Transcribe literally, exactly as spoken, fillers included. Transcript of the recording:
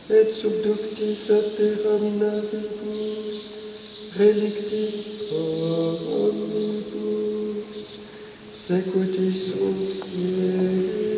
et subductis a terram navibus, relictis omnibus, secutis ut